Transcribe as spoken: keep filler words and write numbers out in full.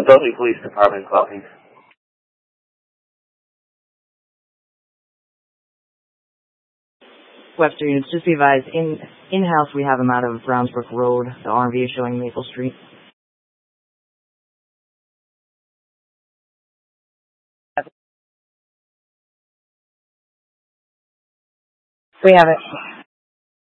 Dudley Police Department calling. Webster units, just be advised, in, in-house we have him out of Brownsbrook Road. The R and V is showing Maple Street. We have it.